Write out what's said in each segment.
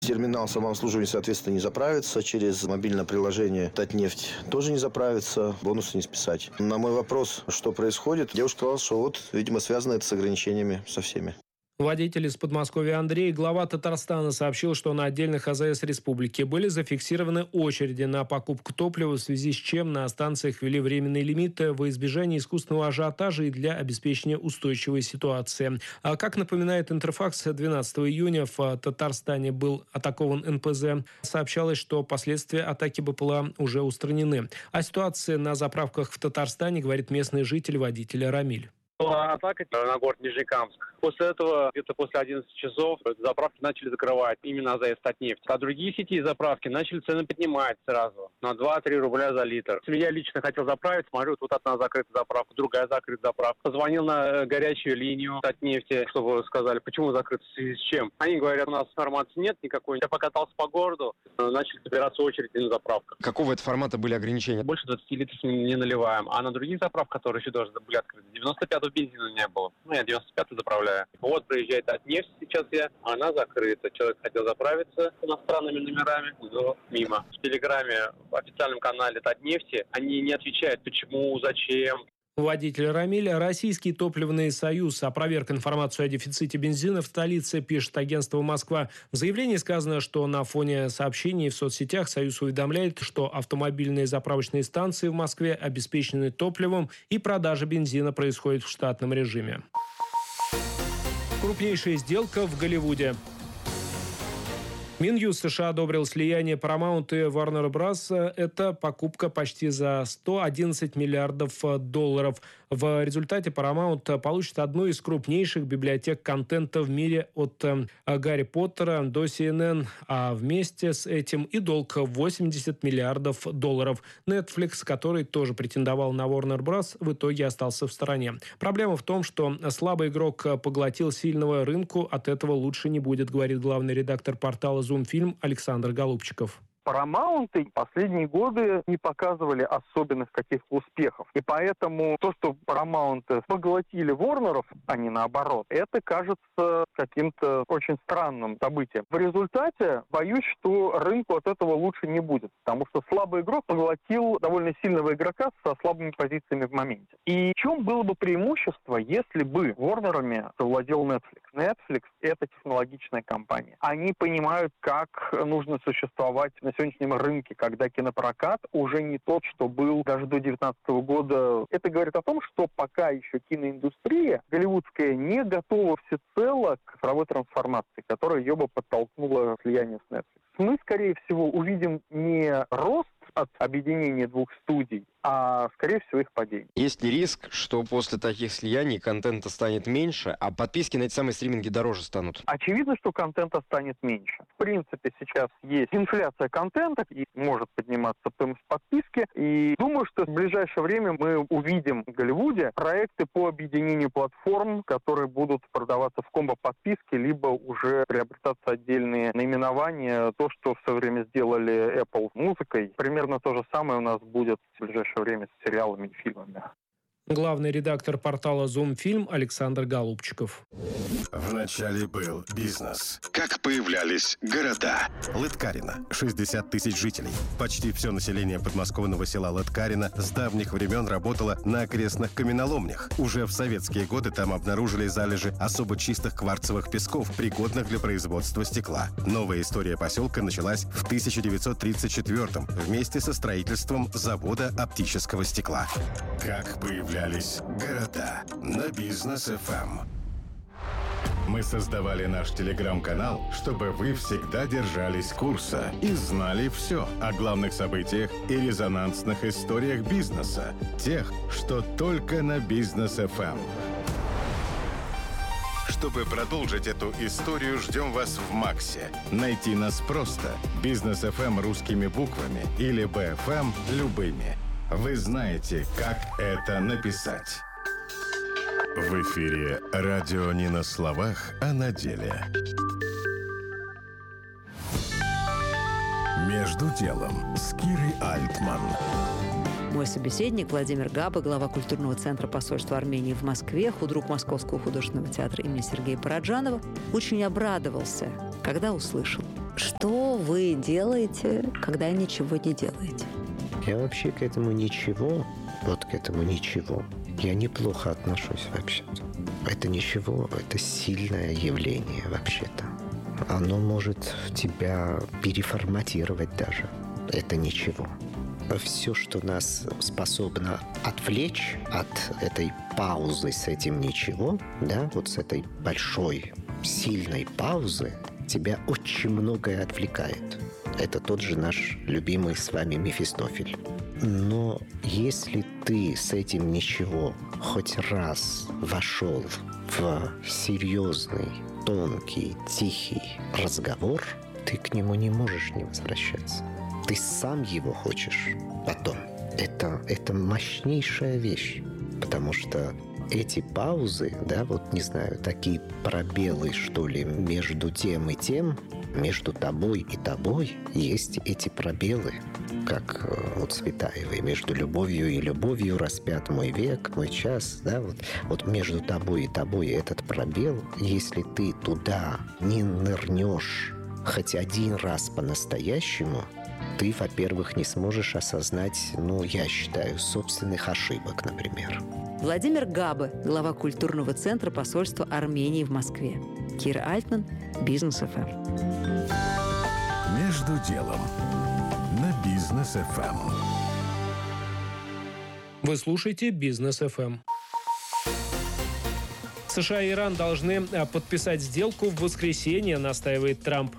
Терминал самообслуживания, соответственно, не заправится. Через мобильное приложение «Татнефть» тоже не заправится. Бонусы не списать. На мой вопрос, что происходит, девушка сказала, что вот, видимо, связано это с ограничениями со всеми. Водитель из Подмосковья Андрей, глава Татарстана, сообщил, что на отдельных АЗС республики были зафиксированы очереди на покупку топлива, в связи с чем на станциях ввели временные лимиты во избежание искусственного ажиотажа и для обеспечения устойчивой ситуации. А как напоминает Интерфакс, 12 июня в Татарстане был атакован НПЗ. Сообщалось, что последствия атаки БПЛА уже устранены. О ситуации на заправках в Татарстане говорит местный житель, водитель Рамиль. Была атака на город Нижнекамск. После этого, где-то после 11 часов, заправки начали закрывать, именно АЗС «Татнефть». А другие сети заправки начали цены поднимать сразу на 2-3 рубля за литр. Я лично хотел заправить, смотрю, тут одна закрыта заправка, другая закрыта заправка. Позвонил на горячую линию «Татнефти», чтобы сказали, почему закрыто, в связи с чем. Они говорят, у нас информации нет никакой. Я покатался по городу, начали собираться очереди на заправках. Какого это формата были ограничения? Больше 20 литров не наливаем. А на других заправках, которые еще даже были открыты, 95-го бензина не было. Я 95-й заправляю. Вот приезжает «Татнефть» сейчас она закрыта. Человек хотел заправиться с иностранными номерами, но мимо. В Телеграме, в официальном канале «Татнефти» они не отвечают, почему, зачем. Водитель Рамиль. Российский топливный союз опроверг информацию о дефиците бензина в столице, пишет агентство «Москва». В заявлении сказано, что на фоне сообщений в соцсетях союз уведомляет, что автомобильные заправочные станции в Москве обеспечены топливом и продажа бензина происходит в штатном режиме. Крупнейшая сделка в Голливуде. Минюст США одобрил слияние Paramount и Warner Bros. Это покупка почти за 111 миллиардов долларов. В результате Paramount получит одну из крупнейших библиотек контента в мире от Гарри Поттера до CNN, а вместе с этим и долг 80 миллиардов долларов. Netflix, который тоже претендовал на Warner Bros., в итоге остался в стороне. Проблема в том, что слабый игрок поглотил сильного, рынку от этого лучше не будет, говорит главный редактор портала «Зумфильм» Александр Голубчиков. Paramount последние годы не показывали особенных каких-то успехов. И поэтому то, что Paramount поглотили Warner'ов, а не наоборот, это кажется каким-то очень странным событием. В результате боюсь, что рынку от этого лучше не будет, потому что слабый игрок поглотил довольно сильного игрока со слабыми позициями в моменте. И в чем было бы преимущество, если бы Warner'ами завладел Netflix? Netflix — это технологичная компания. Они понимают, как нужно существовать на сегодняшнем рынке, когда кинопрокат уже не тот, что был даже до 2019 года. Это говорит о том, что пока еще киноиндустрия голливудская не готова всецело к цифровой трансформации, которая ее бы подтолкнула слияние с Netflix. Мы, скорее всего, увидим не рост от объединения двух студий, а, скорее всего, их падение. Есть ли риск, что после таких слияний контента станет меньше, а подписки на эти самые стриминги дороже станут? Очевидно, что контента станет меньше. В принципе, сейчас есть инфляция контента, и может подниматься стоимость подписки. И думаю, что в ближайшее время мы увидим в Голливуде проекты по объединению платформ, которые будут продаваться в комбо-подписке, либо уже приобретаться отдельные наименования. То, что в свое время сделали Apple с музыкой, примерно то же самое у нас будет в ближайшее время с сериалами и фильмами. Главный редактор портала «Зумфильм» Александр Голубчиков. Вначале был бизнес. Как появлялись города. Лыткарино. 60 тысяч жителей. Почти все население подмосковного села Лыткарино с давних времен работало на окрестных каменоломнях. Уже в советские годы там обнаружили залежи особо чистых кварцевых песков, пригодных для производства стекла. Новая история поселка началась в 1934-м вместе со строительством завода оптического стекла. Как появлялись города на Бизнес ФМ. Мы создавали наш телеграм-канал, чтобы вы всегда держались курса и знали все о главных событиях и резонансных историях бизнеса, тех, что только на Бизнес ФМ. Чтобы продолжить эту историю, ждем вас в Максе. Найти нас просто. Бизнес ФМ русскими буквами или БФМ любыми. Вы знаете, как это написать. В эфире радио не на словах, а на деле. Между делом с Кирой Альтман. Мой собеседник Владимир Габа, глава культурного центра посольства Армении в Москве, худрук Московского художественного театра имени Сергея Параджанова, очень обрадовался, когда услышал: Что вы делаете, когда ничего не делаете? Я вообще к этому ничего, я неплохо отношусь вообще-то. Это ничего, это сильное явление вообще-то. Оно может тебя переформатировать даже. Это ничего. Все, что нас способно отвлечь от этой паузы с этим ничего, да, вот с этой большой, сильной паузы, тебя очень многое отвлекает. Это тот же наш любимый с вами Мефистофель. Но если ты с этим ничего хоть раз вошел в серьезный, тонкий, тихий разговор, ты к нему не можешь не возвращаться. Ты сам его хочешь потом. Это мощнейшая вещь, потому что эти паузы, да, вот не знаю, такие пробелы, что ли, между тем и тем, между тобой и тобой есть эти пробелы, как у Цветаевой, между любовью и любовью распят мой век, мой час, да, вот между тобой и тобой этот пробел, если ты туда не нырнешь хоть один раз по-настоящему, ты, во-первых, не сможешь осознать, я считаю, собственных ошибок, например. Владимир Габе, глава культурного центра посольства Армении в Москве. Кира Альтман, Бизнес ФМ. Между делом на Бизнес ФМ. Вы слушаете Бизнес ФМ. США и Иран должны подписать сделку в воскресенье, настаивает Трамп.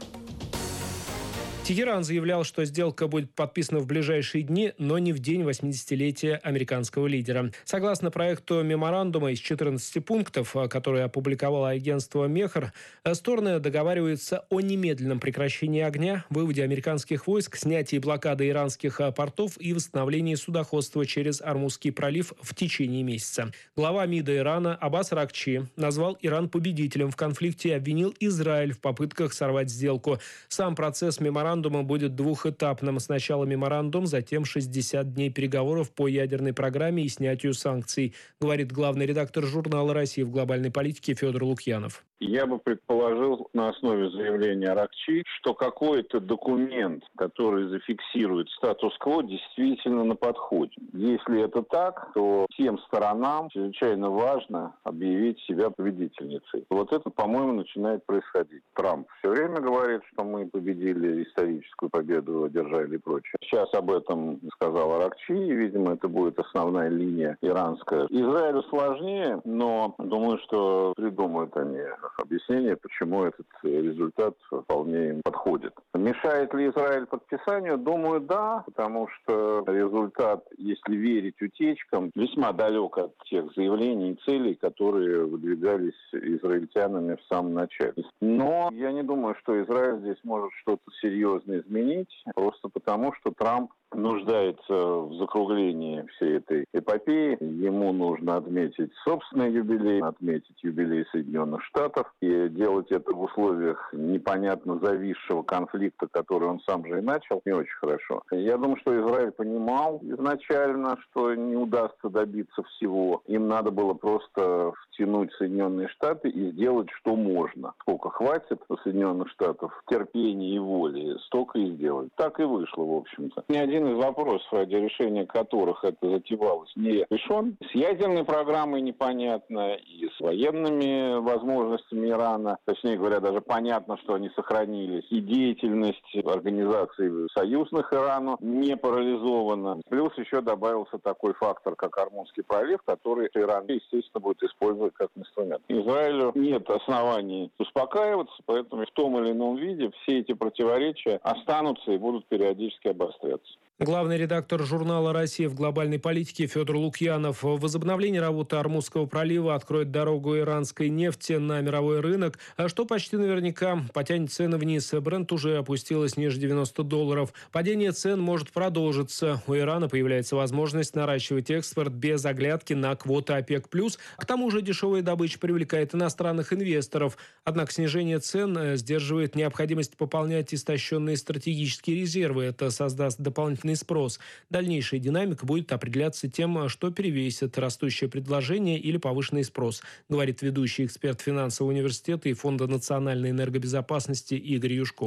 Тегеран заявлял, что сделка будет подписана в ближайшие дни, но не в день 80-летия американского лидера. Согласно проекту меморандума из 14 пунктов, который опубликовало агентство «Мехр», стороны договариваются о немедленном прекращении огня, выводе американских войск, снятии блокады иранских портов и восстановлении судоходства через Ормузский пролив в течение месяца. Глава МИДа Ирана Аббас Аракчи назвал Иран победителем в конфликте и обвинил Израиль в попытках сорвать сделку. Сам процесс меморандума будет двухэтапным. Сначала меморандум, затем 60 дней переговоров по ядерной программе и снятию санкций, говорит главный редактор журнала «Россия в глобальной политике» Федор Лукьянов. Я бы предположил на основе заявления Аракчи, что какой-то документ, который зафиксирует статус-кво, действительно на подходе. Если это так, то всем сторонам чрезвычайно важно объявить себя победительницей. Вот это, по-моему, начинает происходить. Трамп все время говорит, что мы победили, историческую победу одержали и прочее. Сейчас об этом сказал Аракчи, и, видимо, это будет основная линия иранская. Израилю сложнее, но думаю, что придумают они объяснение, почему этот результат вполне им подходит. Мешает ли Израиль подписанию? Думаю, да, потому что результат, если верить утечкам, весьма далек от тех заявлений и целей, которые выдвигались израильтянами в самом начале. Но я не думаю, что Израиль здесь может что-то серьезно изменить, просто потому, что Трамп нуждается в закруглении всей этой эпопеи. Ему нужно отметить собственный юбилей, отметить юбилей Соединенных Штатов и делать это в условиях непонятно зависшего конфликта, который он сам же и начал, не очень хорошо. Я думаю, что Израиль понимал изначально, что не удастся добиться всего. Им надо было просто втянуть Соединенные Штаты и сделать, что можно. Сколько хватит у Соединенных Штатов терпения и воли, столько и сделать. Так и вышло, в общем-то. Ни один из вопросов, ради решения которых это затевалось, не решен. С ядерной программой непонятно, и с военными возможностями Ирана. Точнее говоря, даже понятно, что они сохранились. И деятельность организаций союзных Ирану не парализована. Плюс еще добавился такой фактор, как Ормузский пролив, который Иран, естественно, будет использовать как инструмент. Израилю нет оснований успокаиваться, поэтому в том или ином виде все эти противоречия останутся и будут периодически обостряться. Главный редактор журнала «Россия в глобальной политике» Федор Лукьянов. Возобновление работы Ормузского пролива откроет дорогу иранской нефти на мировой рынок, что почти наверняка потянет цены вниз. Брент уже опустилась ниже $90. Падение цен может продолжиться. У Ирана появляется возможность наращивать экспорт без оглядки на квоты ОПЕК+. К тому же дешевая добыча привлекает иностранных инвесторов. Однако снижение цен сдерживает необходимость пополнять истощенные стратегические резервы. Это создаст дополнительный спрос. Дальнейшая динамика будет определяться тем, что перевесит растущее предложение или повышенный спрос, говорит ведущий эксперт финансового университета и Фонда национальной энергобезопасности Игорь Юшков.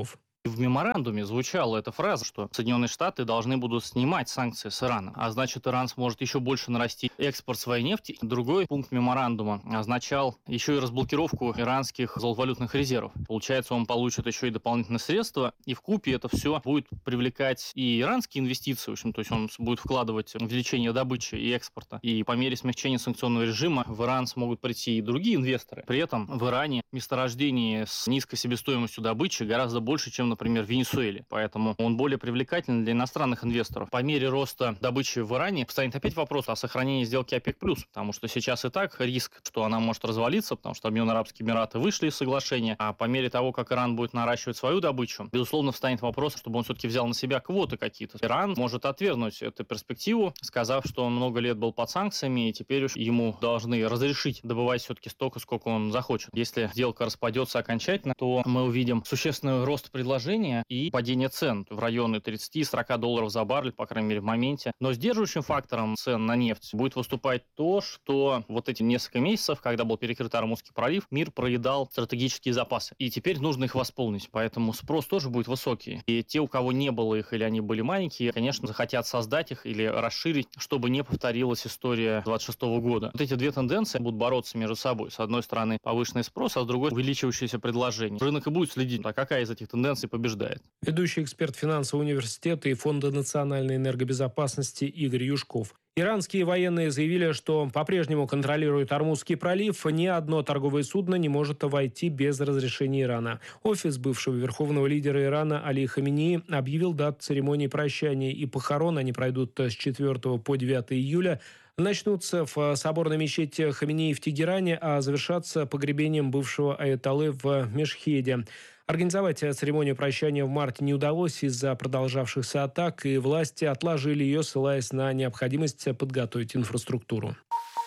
В меморандуме звучала эта фраза, что Соединенные Штаты должны будут снимать санкции с Ирана, а значит, Иран сможет еще больше нарастить экспорт своей нефти. Другой пункт меморандума означал еще и разблокировку иранских золотовалютных резервов. Получается, он получит еще и дополнительные средства, и вкупе это все будет привлекать и иранские инвестиции, в общем, то есть он будет вкладывать в увеличение добычи и экспорта. И по мере смягчения санкционного режима в Иран смогут прийти и другие инвесторы. При этом в Иране месторождений с низкой себестоимостью добычи гораздо больше, чем, например, в Венесуэле. Поэтому он более привлекательный для иностранных инвесторов. По мере роста добычи в Иране встанет опять вопрос о сохранении сделки ОПЕК+, потому что сейчас и так риск, что она может развалиться, потому что Объединенные Арабские Эмираты вышли из соглашения, а по мере того, как Иран будет наращивать свою добычу, безусловно, встанет вопрос, чтобы он все-таки взял на себя квоты какие-то. Иран может отвергнуть эту перспективу, сказав, что он много лет был под санкциями, и теперь уж ему должны разрешить добывать все-таки столько, сколько он захочет. Если сделка распадется окончательно, то мы увидим существенный рост предложения и падение цен в районе 30-40 долларов за баррель, по крайней мере, в моменте. Но сдерживающим фактором цен на нефть будет выступать то, что вот эти несколько месяцев, когда был перекрыт Ормузский пролив, мир проедал стратегические запасы. И теперь нужно их восполнить. Поэтому спрос тоже будет высокий. И те, у кого не было их или они были маленькие, конечно, захотят создать их или расширить, чтобы не повторилась история 26 года. Вот эти две тенденции будут бороться между собой. С одной стороны, повышенный спрос, а с другой увеличивающееся предложение. Рынок и будет следить, а какая из этих тенденций побеждает. Ведущий эксперт финансового университета и Фонда национальной энергобезопасности Игорь Юшков. Иранские военные заявили, что по-прежнему контролируют Ормузский пролив. Ни одно торговое судно не может войти без разрешения Ирана. Офис бывшего верховного лидера Ирана Али Хаминеи объявил дату церемонии прощания и похорон. Они пройдут с 4 по 9 июля. Начнутся в соборной мечети Хаминеи в Тегеране, а завершатся погребением бывшего аятоллы в Мешхеде. Организовать церемонию прощания в марте не удалось из-за продолжавшихся атак, и власти отложили ее, ссылаясь на необходимость подготовить инфраструктуру.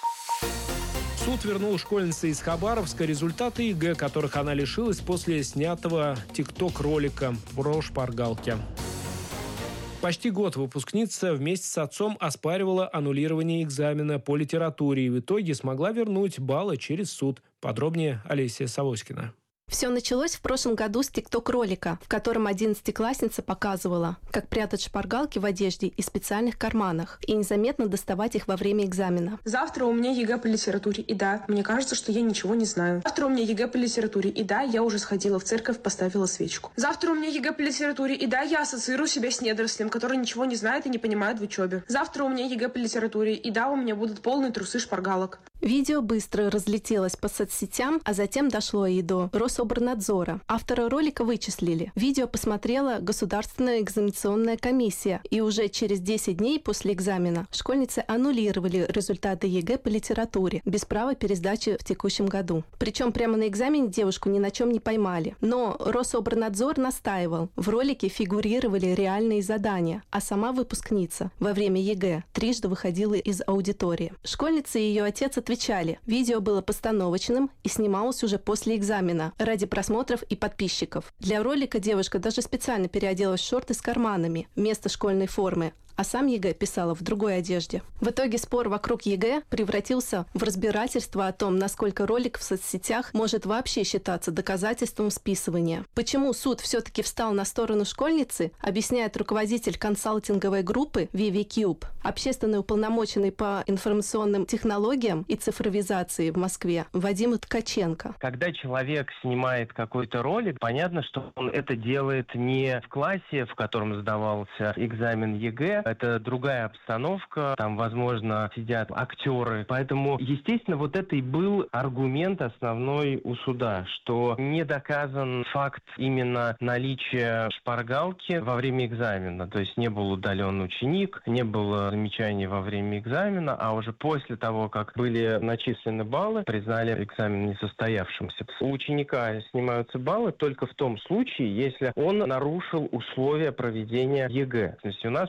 Суд вернул школьнице из Хабаровска результаты ЕГЭ, которых она лишилась после снятого тикток-ролика про шпаргалки. Почти год выпускница вместе с отцом оспаривала аннулирование экзамена по литературе и в итоге смогла вернуть баллы через суд. Подробнее Олеся Савоськина. Все началось в прошлом году с тикток-ролика, в котором 11-классница показывала, как прятать шпаргалки в одежде и специальных карманах и незаметно доставать их во время экзамена. Завтра у меня ЕГЭ по литературе, и да, мне кажется, что я ничего не знаю. Завтра у меня ЕГЭ по литературе, и да, я уже сходила в церковь, поставила свечку. Завтра у меня ЕГЭ по литературе, и да, я ассоциирую себя с недорослем, который ничего не знает и не понимает в учебе. Завтра у меня ЕГЭ по литературе, и да, у меня будут полные трусы шпаргалок. Видео быстро разлетелось по соцсетям, а затем дошло и до Рособорнадзора. Автора ролика вычислили. Видео посмотрела Государственная экзаменационная комиссия, и уже через 10 дней после экзамена школьницы аннулировали результаты ЕГЭ по литературе без права пересдачи в текущем году. Причем прямо на экзамене девушку ни на чем не поймали. Но Рособорнадзор настаивал. В ролике фигурировали реальные задания, а сама выпускница во время ЕГЭ трижды выходила из аудитории. Школьница и ее отец отвечали, видео было постановочным и снималось уже после экзамена ради просмотров и подписчиков. Для ролика девушка даже специально переоделась в шорты с карманами вместо школьной формы, а сам ЕГЭ писала в другой одежде. В итоге спор вокруг ЕГЭ превратился в разбирательство о том, насколько ролик в соцсетях может вообще считаться доказательством списывания. Почему суд все-таки встал на сторону школьницы, объясняет руководитель консалтинговой группы ViviCube, общественный уполномоченный по информационным технологиям и цифровизации в Москве Вадим Ткаченко. Когда человек снимает какой-то ролик, понятно, что он это делает не в классе, в котором сдавался экзамен ЕГЭ. Это другая обстановка, там, возможно, сидят актеры. Поэтому, естественно, вот это и был аргумент основной у суда, что не доказан факт именно наличия шпаргалки во время экзамена. То есть не был удален ученик, не было замечаний во время экзамена, а уже после того, как были начислены баллы, признали экзамен несостоявшимся. У ученика снимаются баллы только в том случае, если он нарушил условия проведения ЕГЭ. То есть у нас предусмотрено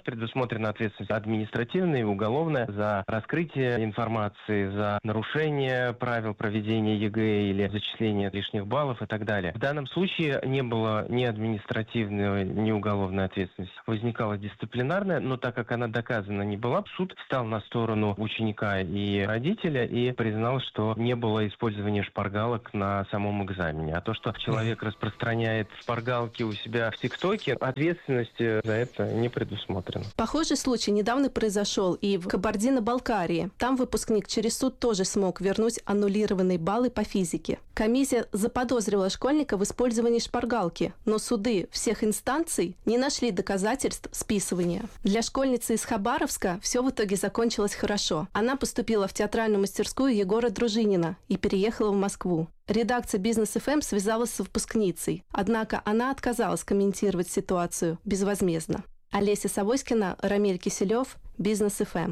предусмотрена ответственность административная и уголовная за раскрытие информации, за нарушение правил проведения ЕГЭ или зачисление лишних баллов и так далее. В данном случае не было ни административной, ни уголовной ответственности. Возникала дисциплинарная, но так как она доказана не была, суд встал на сторону ученика и родителя и признал, что не было использования шпаргалок на самом экзамене. А то, что человек распространяет шпаргалки у себя в ТикТоке, ответственности за это не предусмотрено. Похожий случай недавно произошел и в Кабардино-Балкарии. Там выпускник через суд тоже смог вернуть аннулированные баллы по физике. Комиссия заподозрила школьника в использовании шпаргалки, но суды всех инстанций не нашли доказательств списывания. Для школьницы из Хабаровска все в итоге закончилось хорошо. Она поступила в театральную мастерскую Егора Дружинина и переехала в Москву. Редакция «Бизнес ФМ» связалась с выпускницей, однако она отказалась комментировать ситуацию безвозмездно. Олеся Савоськина, Рамиль Киселев, «Бизнес ФМ».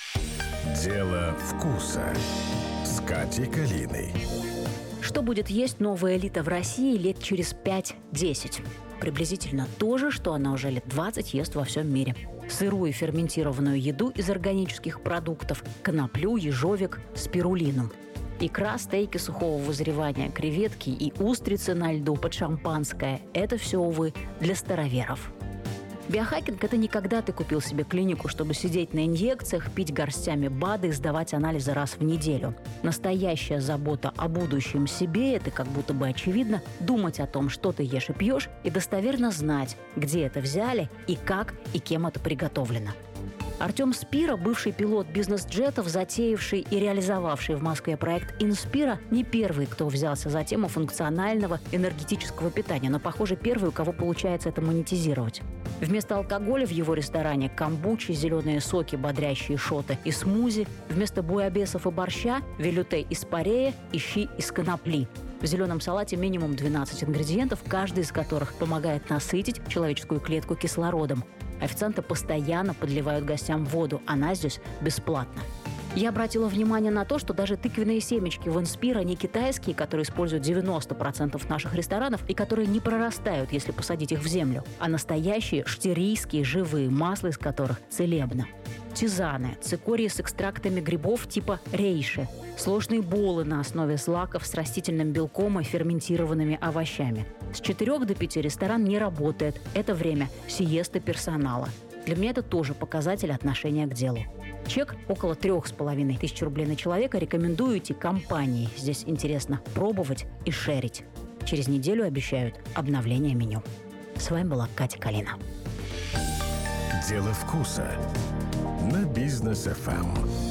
Дело вкуса с Катей Калиной. Что будет есть новая элита в России лет через 5-10? Приблизительно то же, что она уже лет 20 ест во всем мире. Сырую ферментированную еду из органических продуктов, коноплю, ежовик, спирулину. Икра, стейки сухого вызревания, креветки и устрицы на льду под шампанское – это все, увы, для староверов. Биохакинг – это не когда ты купил себе клинику, чтобы сидеть на инъекциях, пить горстями БАДы и сдавать анализы раз в неделю. Настоящая забота о будущем себе – это, как будто бы очевидно, думать о том, что ты ешь и пьешь, и достоверно знать, где это взяли и как и кем это приготовлено. Артем Спира, бывший пилот бизнес-джетов, затеявший и реализовавший в Москве проект «Инспира», не первый, кто взялся за тему функционального энергетического питания, но, похоже, первый, у кого получается это монетизировать. Вместо алкоголя в его ресторане камбучи, зеленые соки, бодрящие шоты и смузи. Вместо буйабесов и борща – велюте из парея и щи из конопли. В зеленом салате минимум 12 ингредиентов, каждый из которых помогает насытить человеческую клетку кислородом. Официанты постоянно подливают гостям воду, она здесь бесплатна. Я обратила внимание на то, что даже тыквенные семечки в «Инспира» не китайские, которые используют 90% наших ресторанов и которые не прорастают, если посадить их в землю, а настоящие штирийские живые, масло из которых целебно. Тизаны, цикории с экстрактами грибов типа рейши, сложные болы на основе злаков с растительным белком и ферментированными овощами. С 4 до 5 ресторан не работает. Это время сиесты персонала. Для меня это тоже показатель отношения к делу. Чек около 3500 рублей на человека. Рекомендую идти компании. Здесь интересно пробовать и шерить. Через неделю обещают обновление меню. С вами была Катя Калина. Дело вкуса на Бизнес ФМ.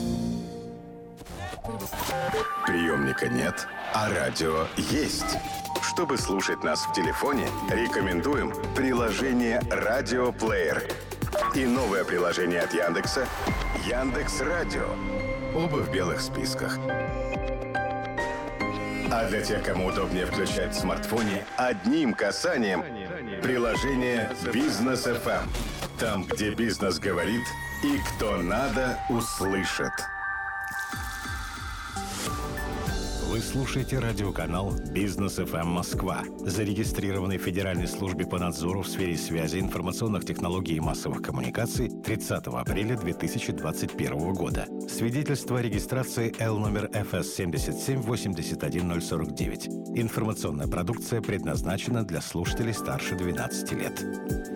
Приемника нет, а радио есть. Чтобы слушать нас в телефоне, рекомендуем приложение «Радиоплеер» и новое приложение от Яндекса «Яндекс.Радио». Оба в белых списках. А для тех, кому удобнее включать в смартфоне, одним касанием приложение «Бизнес ФМ». Там, где бизнес говорит и кто надо, услышит. Вы слушаете радиоканал «Бизнес ФМ Москва», зарегистрированный в Федеральной службе по надзору в сфере связи, информационных технологий и массовых коммуникаций 30 апреля 2021 года. Свидетельство о регистрации Л номер ФС 7781049. Информационная продукция предназначена для слушателей старше 12 лет.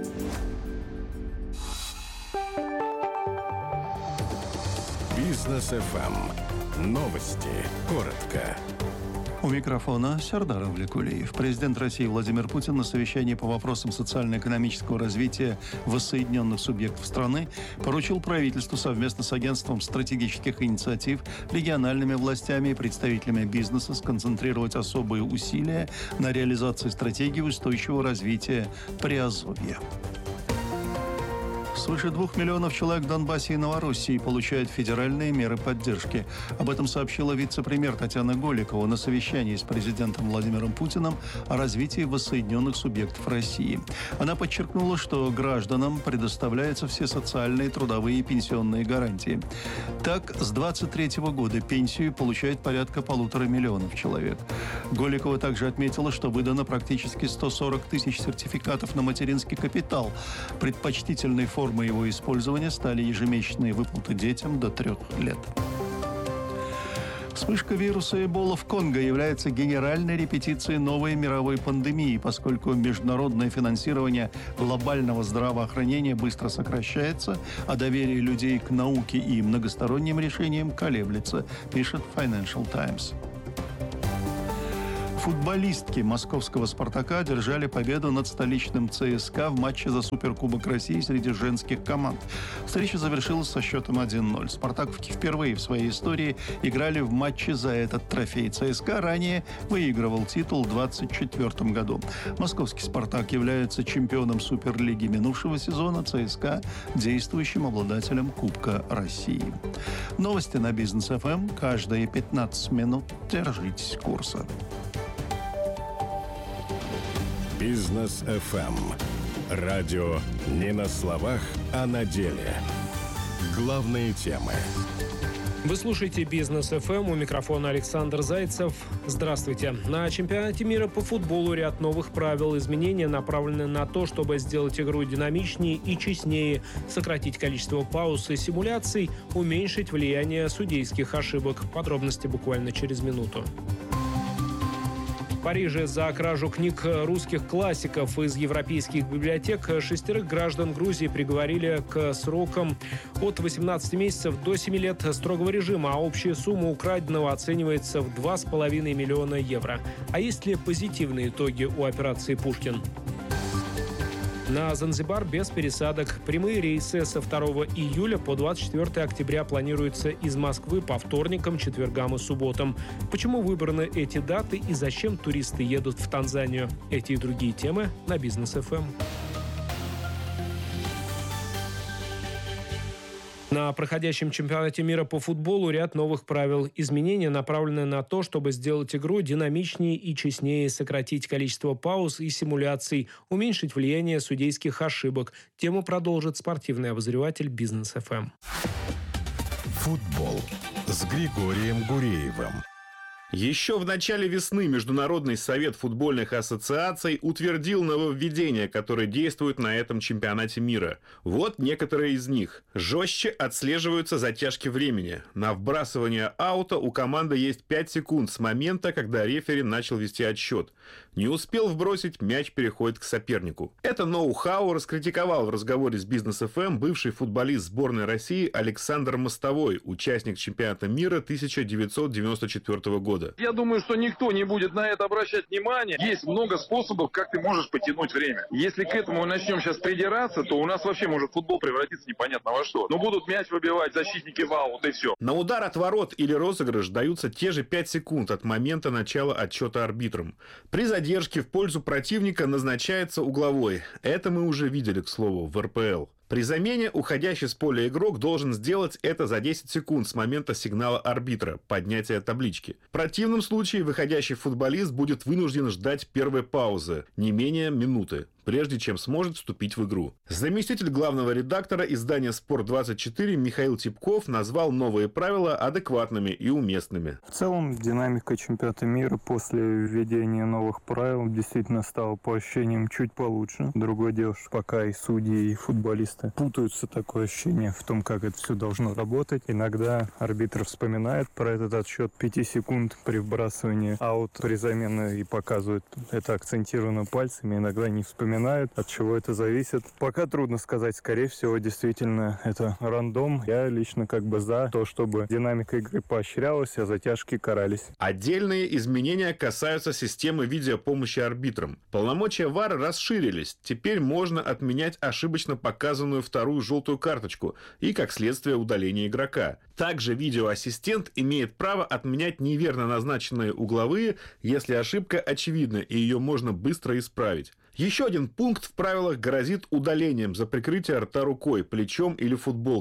Бизнес ФМ. Новости. Коротко. У микрофона Сардар Авликулиев. Президент России Владимир Путин на совещании по вопросам социально-экономического развития воссоединенных субъектов страны поручил правительству совместно с Агентством стратегических инициатив, региональными властями и представителями бизнеса сконцентрировать особые усилия на реализации стратегии устойчивого развития Приазовья. Свыше 2 миллионов человек в Донбассе и Новороссии получают федеральные меры поддержки. Об этом сообщила вице-премьер Татьяна Голикова на совещании с президентом Владимиром Путиным о развитии воссоединенных субъектов России. Она подчеркнула, что гражданам предоставляются все социальные, трудовые и пенсионные гарантии. Так, с 2023 года пенсию получает порядка 1,5 миллиона человек. Голикова также отметила, что выдано практически 140 тысяч сертификатов на материнский капитал, предпочтительной формы нормой его использования стали ежемесячные выплаты детям до 3 лет. Вспышка вируса Эбола в Конго является генеральной репетицией новой мировой пандемии, поскольку международное финансирование глобального здравоохранения быстро сокращается, а доверие людей к науке и многосторонним решениям колеблется, пишет Financial Times. Футболистки московского «Спартака» одержали победу над столичным ЦСКА в матче за Суперкубок России среди женских команд. Встреча завершилась со счетом 1-0. «Спартаковки» впервые в своей истории играли в матче за этот трофей. ЦСКА ранее выигрывал титул в 2024 году. Московский «Спартак» является чемпионом Суперлиги минувшего сезона, ЦСКА – действующим обладателем Кубка России. Новости на Бизнес ФМ. Каждые 15 минут держитесь курса. Бизнес ФМ. Радио не на словах, а на деле. Главные темы. Вы слушаете «Бизнес ФМ», у микрофона Александр Зайцев. Здравствуйте. На чемпионате мира по футболу ряд новых правил. Изменения направлены на то, чтобы сделать игру динамичнее и честнее, сократить количество пауз и симуляций, уменьшить влияние судейских ошибок. Подробности буквально через минуту. В Париже за кражу книг русских классиков из европейских библиотек 6 граждан Грузии приговорили к срокам от 18 месяцев до 7 лет строгого режима, а общая сумма украденного оценивается в 2,5 миллиона евро. А есть ли позитивные итоги у операции «Пушкин»? На Занзибар без пересадок. Прямые рейсы со 2 июля по 24 октября планируются из Москвы по вторникам, четвергам и субботам. Почему выбраны эти даты и зачем туристы едут в Танзанию? Эти и другие темы на Бизнес ФМ. На проходящем чемпионате мира по футболу ряд новых правил. Изменения направлены на то, чтобы сделать игру динамичнее и честнее, сократить количество пауз и симуляций, уменьшить влияние судейских ошибок. Тему продолжит спортивный обозреватель Бизнес ФМ. Футбол с Григорием Гуреевым. Еще в начале весны Международный совет футбольных ассоциаций утвердил нововведения, которые действуют на этом чемпионате мира. Вот некоторые из них. Жестче отслеживаются затяжки времени. На вбрасывание аута у команды есть 5 секунд с момента, когда рефери начал вести отсчет. Не успел вбросить, мяч переходит к сопернику. Это ноу-хау раскритиковал в разговоре с Бизнес ФМ бывший футболист сборной России Александр Мостовой, участник чемпионата мира 1994 года. Я думаю, что никто не будет на это обращать внимание. Есть много способов, как ты можешь потянуть время. Если к этому начнем сейчас придираться, то у нас вообще может футбол превратиться непонятно во что. Но будут мяч выбивать защитники в аут и все. На удар от ворот или розыгрыш даются те же 5 секунд от момента начала отсчета арбитром. При задержке в пользу противника назначается угловой. Это мы уже видели, к слову, в РПЛ. При замене уходящий с поля игрок должен сделать это за 10 секунд с момента сигнала арбитра, поднятия таблички. В противном случае выходящий футболист будет вынужден ждать первой паузы, не менее минуты, прежде чем сможет вступить в игру. Заместитель главного редактора издания «Спорт-24» Михаил Типков назвал новые правила адекватными и уместными. В целом, динамика чемпионата мира после введения новых правил действительно стала по ощущениям чуть получше. Другое дело, что пока и судьи, и футболисты путаются, такое ощущение в том, как это все должно работать. Иногда арбитр вспоминает про этот отсчет 5 секунд при вбрасывании аут при замене и показывает это акцентированно пальцами, иногда не вспоминает. От чего это зависит. Пока трудно сказать. Скорее всего, действительно, это рандом. Я лично как бы за то, чтобы динамика игры поощрялась, а затяжки карались. Отдельные изменения касаются системы видеопомощи арбитрам. Полномочия ВАР расширились. Теперь можно отменять ошибочно показанную вторую желтую карточку и, как следствие, удаление игрока. Также видеоассистент имеет право отменять неверно назначенные угловые, если ошибка очевидна и ее можно быстро исправить. Еще один пункт в правилах грозит удалением за прикрытие рта рукой, плечом или футболкой.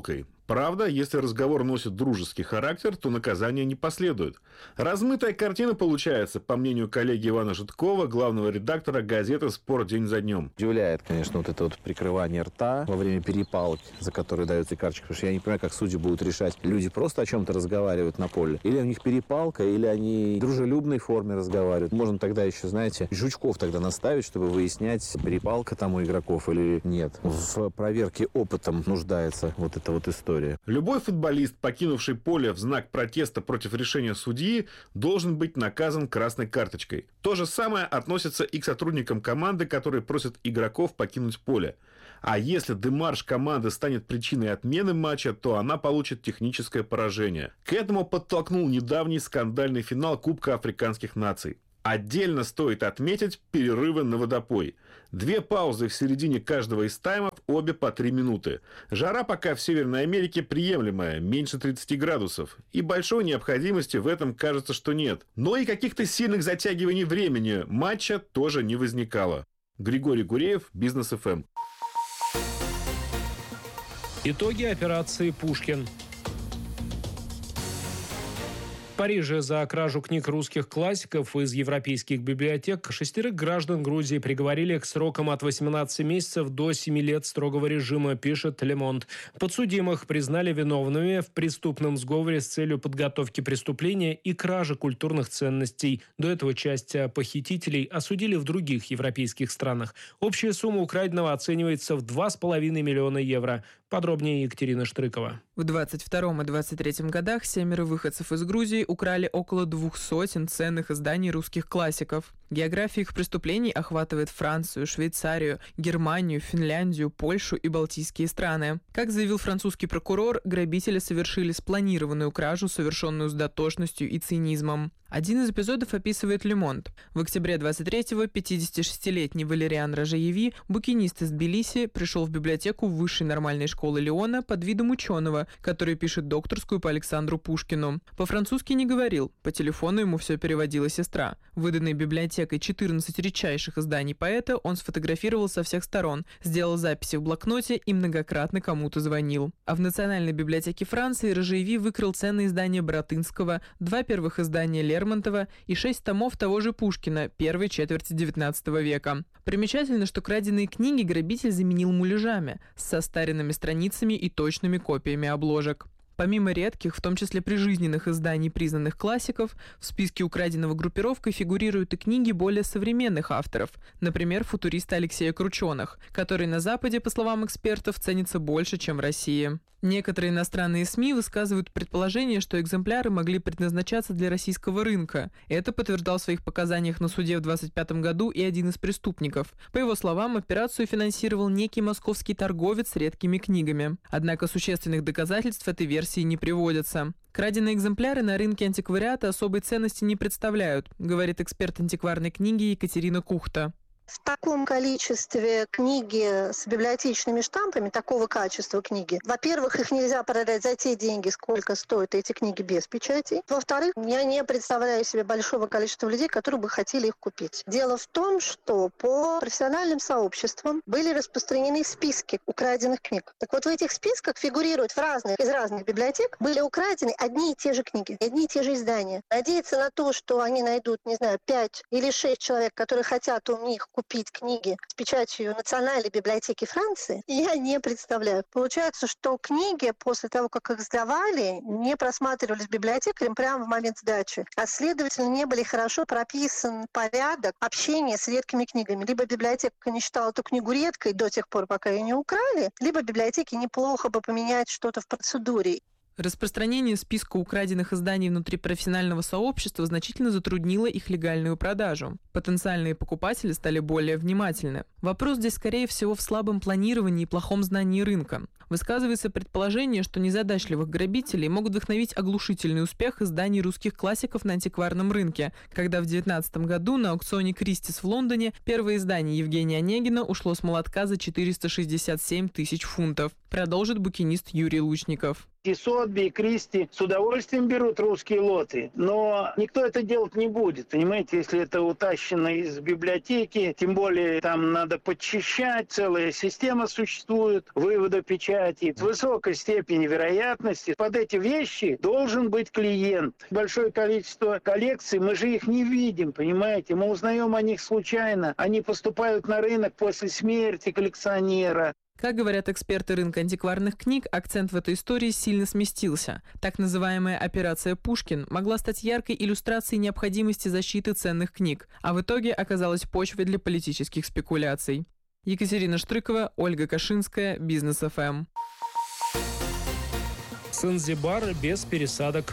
Правда, если разговор носит дружеский характер, то наказание не последует. Размытая картина получается, по мнению коллеги Ивана Житкова, главного редактора газеты «Спорт. День за днем». Удивляет, конечно, вот это вот прикрывание рта во время перепалки, за которые дается карточка. Потому что я не понимаю, как судьи будут решать. Люди просто о чем-то разговаривают на поле. Или у них перепалка, или они в дружелюбной форме разговаривают. Можно тогда еще, знаете, жучков тогда наставить, чтобы выяснять, перепалка там у игроков или нет. В проверке опытом нуждается вот эта вот история. Любой футболист, покинувший поле в знак протеста против решения судьи, должен быть наказан красной карточкой. То же самое относится и к сотрудникам команды, которые просят игроков покинуть поле. А если демарш команды станет причиной отмены матча, то она получит техническое поражение. К этому подтолкнул недавний скандальный финал Кубка африканских наций. Отдельно стоит отметить перерывы на водопой. 2 паузы в середине каждого из таймов, обе по 3 минуты. Жара пока в Северной Америке приемлемая, меньше 30 градусов. И большой необходимости в этом кажется, что нет. Но и каких-то сильных затягиваний времени матча тоже не возникало. Григорий Гуреев, Бизнес ФМ. Итоги операции «Пушкин». В Париже за кражу книг русских классиков из европейских библиотек 6 граждан Грузии приговорили к срокам от 18 месяцев до 7 лет строгого режима, пишет Le Monde. Подсудимых признали виновными в преступном сговоре с целью подготовки преступления и кражи культурных ценностей. До этого часть похитителей осудили в других европейских странах. Общая сумма украденного оценивается в 2,5 миллиона евро. Подробнее Екатерина Штрыкова. В 22 и 23 годах 7 выходцев из Грузии украли около 200 ценных изданий русских классиков. География их преступлений охватывает Францию, Швейцарию, Германию, Финляндию, Польшу и Балтийские страны. Как заявил французский прокурор, грабители совершили спланированную кражу, совершенную с дотошностью и цинизмом. Один из эпизодов описывает Le Monde. В октябре 23-го 56-летний Валериан Ражаеви, букинист из Тбилиси, пришел в библиотеку Высшей нормальной школы Лиона под видом ученого, который пишет докторскую по Александру Пушкину. По-французски не говорил, по телефону ему все переводила сестра. Выданные библиотекой 14 редчайших изданий поэта он сфотографировал со всех сторон, сделал записи в блокноте и многократно кому-то звонил. А в Национальной библиотеке Франции Ражаеви выкрал ценные издания Боротынского, 2 первых издания Лермонтова и 6 томов того же Пушкина первой четверти XIX века. Примечательно, что краденые книги грабитель заменил муляжами с состаренными страницами и точными копиями обложек. Помимо редких, в том числе прижизненных изданий признанных классиков, в списке украденного группировкой фигурируют и книги более современных авторов, например, футуриста Алексея Крученых, который на Западе, по словам экспертов, ценится больше, чем в России. Некоторые иностранные СМИ высказывают предположение, что экземпляры могли предназначаться для российского рынка. Это подтверждал в своих показаниях на суде в 2025 году и один из преступников. По его словам, операцию финансировал некий московский торговец с редкими книгами. Однако существенных доказательств этой версии не приводятся. Краденые экземпляры на рынке антиквариата особой ценности не представляют, говорит эксперт антикварной книги Екатерина Кухта. В таком количестве книги с библиотечными штампами, такого качества книги, во-первых, их нельзя продать за те деньги, сколько стоят эти книги без печати. Во-вторых, я не представляю себе большого количества людей, которые бы хотели их купить. Дело в том, что по профессиональным сообществам были распространены списки украденных книг. Так вот, в этих списках фигурируют из разных библиотек были украдены одни и те же книги, одни и те же издания. Надеяться на то, что они найдут, 5 или 6 человек, которые хотят у них купить книги с печатью Национальной библиотеки Франции, я не представляю. Получается, что книги после того, как их сдавали, не просматривались библиотекарем прямо в момент сдачи, а следовательно, не были хорошо прописан порядок общения с редкими книгами. Либо библиотека не считала эту книгу редкой до тех пор, пока ее не украли, либо библиотеке неплохо бы поменять что-то в процедуре. Распространение списка украденных изданий внутри профессионального сообщества значительно затруднило их легальную продажу. Потенциальные покупатели стали более внимательны. Вопрос здесь, скорее всего, в слабом планировании и плохом знании рынка. Высказывается предположение, что незадачливых грабителей могут вдохновить оглушительный успех изданий русских классиков на антикварном рынке, когда в 2019 году на аукционе Кристис в Лондоне первое издание Евгения Онегина ушло с молотка за 467 тысяч фунтов. Продолжит букинист Юрий Лучников. И Сотби, и Кристи с удовольствием берут русские лоты, но никто это делать не будет, понимаете, если это утащено из библиотеки, тем более там надо подчищать, целая система существует, вывода печати печати, с высокой степенью вероятности. Под эти вещи должен быть клиент. Большое количество коллекций, мы же их не видим, понимаете? Мы узнаем о них случайно. Они поступают на рынок после смерти коллекционера. Как говорят эксперты рынка антикварных книг, акцент в этой истории сильно сместился. Так называемая «Операция Пушкин» могла стать яркой иллюстрацией необходимости защиты ценных книг, а в итоге оказалась почвой для политических спекуляций. Екатерина Штрыкова, Ольга Кашинская, Бизнес ФМ. Занзибар без пересадок.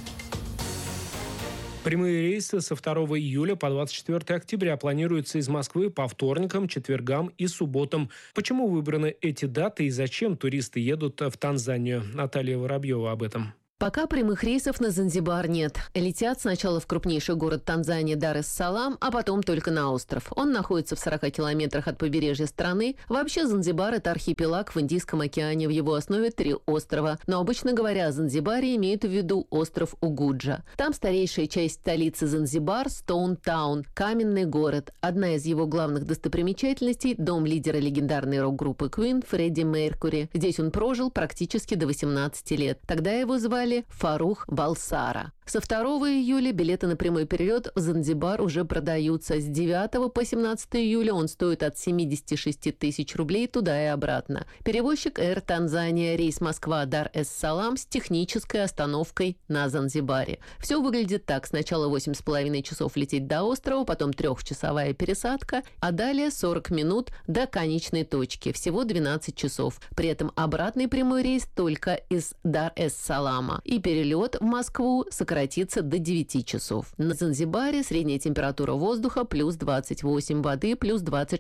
Прямые рейсы со 2 июля по 24 октября планируются из Москвы по вторникам, четвергам и субботам. Почему выбраны эти даты и зачем туристы едут в Танзанию? Наталья Воробьева об этом. Пока прямых рейсов на Занзибар нет. Летят сначала в крупнейший город Танзании Дар-эс-Салам, а потом только на остров. Он находится в 40 километрах от побережья страны. Вообще Занзибар – это архипелаг в Индийском океане. В его основе 3 острова. Но обычно говоря о Занзибаре, имеют в виду остров Угуджа. Там старейшая часть столицы Занзибар – Стоун-таун, каменный город. Одна из его главных достопримечательностей – дом лидера легендарной рок-группы Queen Фредди Меркьюри. Здесь он прожил практически до 18 лет. Тогда его звали Фарух Балсара. Со 2 июля билеты на прямой перелет в Занзибар уже продаются. С 9 по 17 июля он стоит от 76 тысяч рублей туда и обратно. Перевозчик Air Tanzania, рейс Москва-Дар-эс-Салам с технической остановкой на Занзибаре. Все выглядит так. Сначала 8,5 часов лететь до острова, потом 3-часовая пересадка, а далее 40 минут до конечной точки. Всего 12 часов. При этом обратный прямой рейс только из Дар-эс-Салама. И перелет в Москву сократится до 9 часов. На Занзибаре средняя температура воздуха плюс 28, воды плюс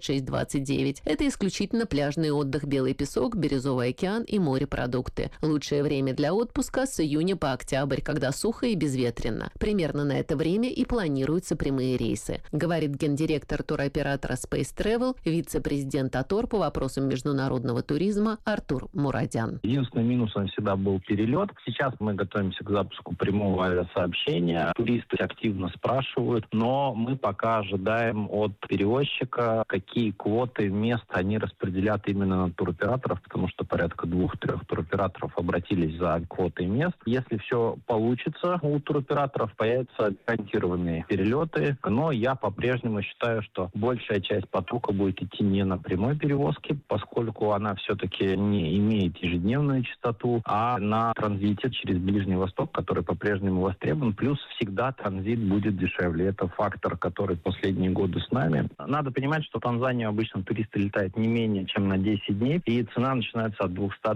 26-29. Это исключительно пляжный отдых, белый песок, бирюзовый океан и морепродукты. Лучшее время для отпуска с июня по октябрь, когда сухо и безветренно. Примерно на это время и планируются прямые рейсы, говорит гендиректор туроператора Space Travel, вице-президент АТОР по вопросам международного туризма Артур Мурадян. Единственный минус он всегда был перелет. Сейчас мы готовимся к запуску прямого авиасообщения. Туристы активно спрашивают, но мы пока ожидаем от перевозчика, какие квоты мест они распределят именно на туроператоров, потому что порядка 2-3 туроператоров обратились за квотой мест. Если все получится, у туроператоров появятся гарантированные перелеты, но я по-прежнему считаю, что большая часть потока будет идти не на прямой перевозке, поскольку она все-таки не имеет ежедневную частоту, а на транзите через Ближний Восток, который по-прежнему востребован, плюс всегда транзит будет дешевле. Это фактор, который последние годы с нами. Надо понимать, что в Танзанию обычно туристы летают не менее чем на 10 дней, и цена начинается от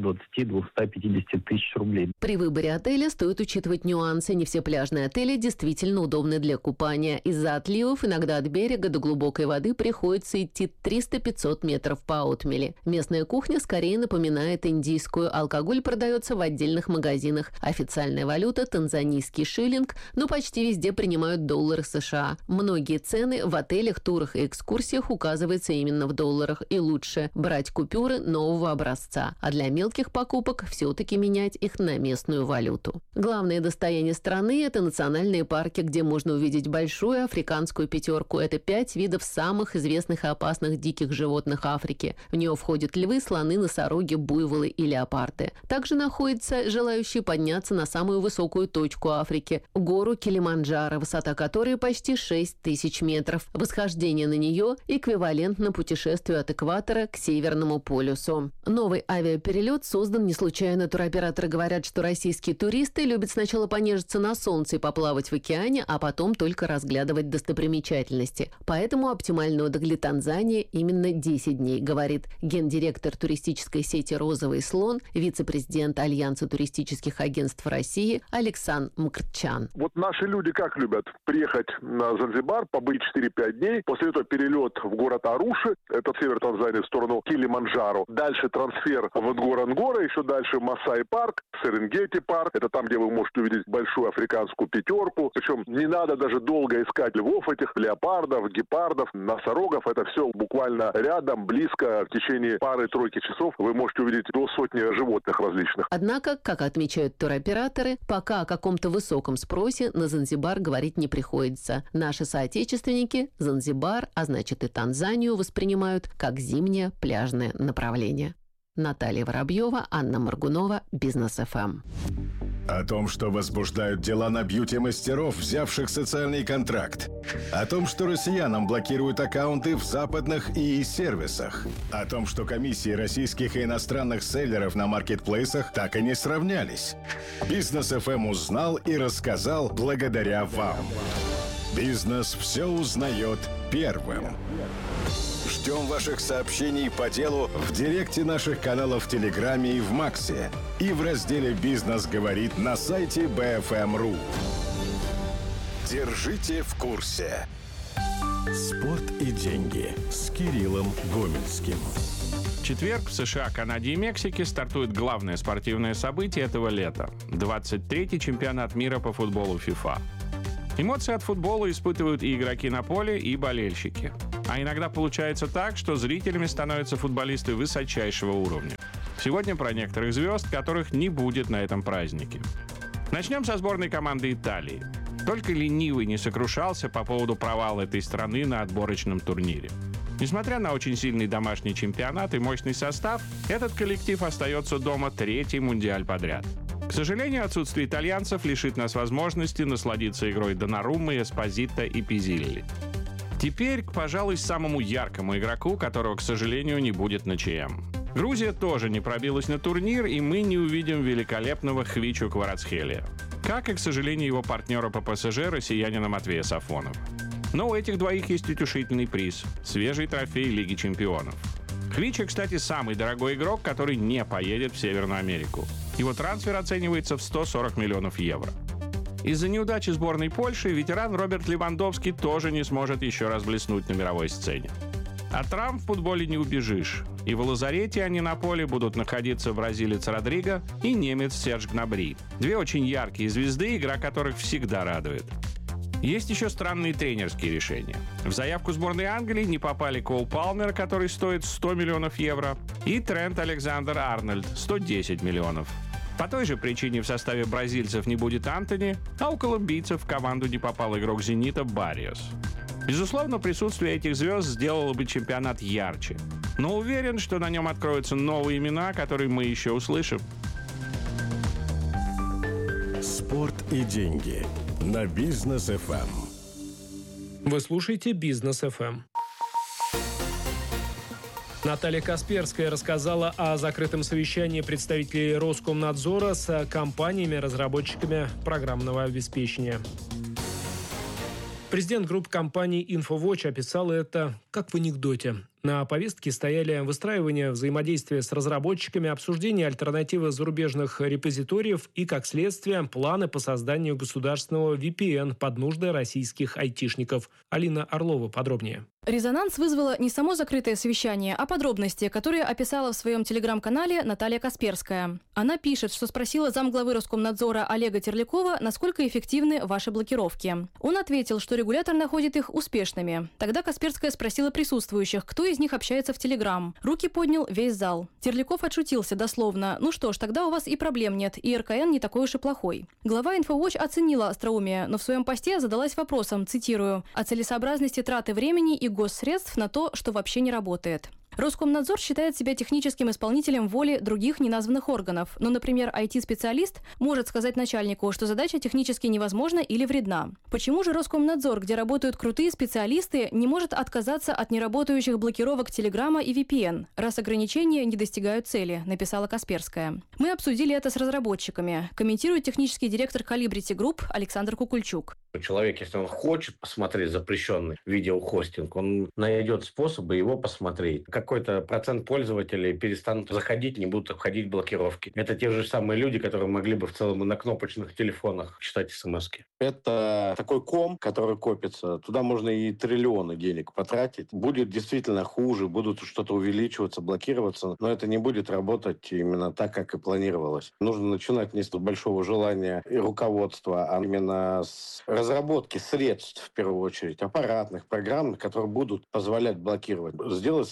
220-250 тысяч рублей. При выборе отеля стоит учитывать нюансы. Не все пляжные отели действительно удобны для купания. Из-за отливов иногда от берега до глубокой воды приходится идти 300-500 метров по отмели. Местная кухня скорее напоминает индийскую. Алкоголь продается в отдельных магазинах. Официальная валюта – танзанийский шиллинг, но почти везде принимают доллары США. Многие цены в отелях, турах и экскурсиях указываются именно в долларах. И лучше брать купюры нового образца. А для мелких покупок все-таки менять их на местную валюту. Главное достояние страны – это национальные парки, где можно увидеть большую африканскую пятерку. Это 5 видов самых известных и опасных диких животных Африки. В нее входят львы, слоны, носороги, буйволы и леопарды. Также находятся желающие подняться на самую высокую точку Африки – гору Килиманджаро, высота которой почти 6 тысяч метров. Восхождение на нее эквивалентно путешествию от экватора к Северному полюсу. Новый авиаперелет создан не случайно. Туроператоры говорят, что российские туристы любят сначала понежиться на солнце и поплавать в океане, а потом только разглядывать достопримечательности. Поэтому оптимальный отдых для Танзании именно 10 дней, говорит гендиректор туристической сети «Розовый слон», вице-президент Альянса туристических агентств России Александр Мкртчян. Вот наши люди как любят приехать на Занзибар, побыть 4-5 дней, после этого перелет в город Аруши, это север Танзании в сторону Килиманджаро, дальше трансфер в Нгоронгоро, еще дальше Масаи парк, Серенгети парк, это там, где вы можете увидеть большую африканскую пятерку, причем не надо даже долго искать львов этих, леопардов, гепардов, носорогов, это все буквально рядом, близко, в течение пары-тройки часов вы можете увидеть до сотни животных различных. Однако, как отмечают туроператоры, пока о каком-то высоком спросе на Занзибар говорить не приходится. Наши соотечественники Занзибар, а значит и Танзанию, воспринимают как зимнее пляжное направление. Наталья Воробьева, Анна Моргунова, Бизнес ФМ. О том, что возбуждают дела на бьюти-мастеров, взявших социальный контракт. О том, что россиянам блокируют аккаунты в западных ИИ-сервисах. О том, что комиссии российских и иностранных селлеров на маркетплейсах так и не сравнялись. Бизнес ФМ узнал и рассказал благодаря вам. Бизнес все узнает первым. Ждем ваших сообщений по делу в директе наших каналов в Телеграме и в Максе. И в разделе «Бизнес говорит» на сайте BFM.ru. Держите в курсе. Спорт и деньги с Кириллом Гомельским. В четверг в США, Канаде и Мексике стартует главное спортивное событие этого лета – 23-й чемпионат мира по футболу FIFA. Эмоции от футбола испытывают и игроки на поле, и болельщики. А иногда получается так, что зрителями становятся футболисты высочайшего уровня. Сегодня про некоторых звезд, которых не будет на этом празднике. Начнем со сборной команды Италии. Только ленивый не сокрушался по поводу провала этой страны на отборочном турнире. Несмотря на очень сильный домашний чемпионат и мощный состав, этот коллектив остается дома третий мундиаль подряд. К сожалению, отсутствие итальянцев лишит нас возможности насладиться игрой Доннаруммы, Эспозито и Пизилли. Теперь, пожалуй, самому яркому игроку, которого, к сожалению, не будет на ЧМ. Грузия тоже не пробилась на турнир, и мы не увидим великолепного Хвичу Кварацхелия. Как и, к сожалению, его партнера по ПСЖ, россиянина Матвея Сафонова. Но у этих двоих есть утешительный приз – свежий трофей Лиги чемпионов. Хвича, кстати, самый дорогой игрок, который не поедет в Северную Америку. Его трансфер оценивается в 140 миллионов евро. Из-за неудачи сборной Польши ветеран Роберт Левандовский тоже не сможет еще раз блеснуть на мировой сцене. От травм в футболе не убежишь. И в лазарете, а не на поле, будут находиться бразилец Родриго и немец Серж Гнабри. Две очень яркие звезды, игра которых всегда радует. Есть еще странные тренерские решения. В заявку сборной Англии не попали Кол Палмер, который стоит 100 миллионов евро, и Трент Александр-Арнольд – 110 миллионов. По той же причине в составе бразильцев не будет Антони, а у колумбийцев в команду не попал игрок «Зенита» Барриос. Безусловно, присутствие этих звезд сделало бы чемпионат ярче. Но уверен, что на нем откроются новые имена, которые мы еще услышим. Спорт и деньги на Бизнес ФМ. Вы слушаете Бизнес ФМ. Наталья Касперская рассказала о закрытом совещании представителей Роскомнадзора с компаниями-разработчиками программного обеспечения. Президент группы компаний InfoWatch описал это как в анекдоте. На повестке стояли выстраивание взаимодействия с разработчиками, обсуждение альтернативы зарубежных репозиториев и, как следствие, планы по созданию государственного VPN под нужды российских айтишников. Алина Орлова подробнее. Резонанс вызвало не само закрытое совещание, а подробности, которые описала в своем телеграм-канале Наталья Касперская. Она пишет, что спросила замглавы Роскомнадзора Олега Терлякова, насколько эффективны ваши блокировки. Он ответил, что регулятор находит их успешными. Тогда Касперская спросила присутствующих, кто из них общается в Телеграм. Руки поднял весь зал. Терляков отшутился дословно. Ну что ж, тогда у вас и проблем нет, и РКН не такой уж и плохой. Глава InfoWatch оценила остроумие, но в своем посте задалась вопросом, цитирую, о целесообразности траты времени и госсредств на то, что вообще не работает. Роскомнадзор считает себя техническим исполнителем воли других неназванных органов, но, например, IT-специалист может сказать начальнику, что задача технически невозможна или вредна. Почему же Роскомнадзор, где работают крутые специалисты, не может отказаться от неработающих блокировок Телеграма и VPN, раз ограничения не достигают цели, написала Касперская. Мы обсудили это с разработчиками, комментирует технический директор Calibrity Group Александр Кукульчук. Человек, если он хочет посмотреть запрещенный видеохостинг, он найдет способы его посмотреть. Какой-то процент пользователей перестанут заходить, не будут обходить блокировки. Это те же самые люди, которые могли бы в целом и на кнопочных телефонах читать смс-ки. Это такой ком, который копится. Туда можно и триллионы денег потратить. Будет действительно хуже, будут что-то увеличиваться, блокироваться, но это не будет работать именно так, как и планировалось. Нужно начинать не с большого желания и руководства, а именно с разработки средств, в первую очередь, аппаратных, программных, которые будут позволять блокировать. Сделать свой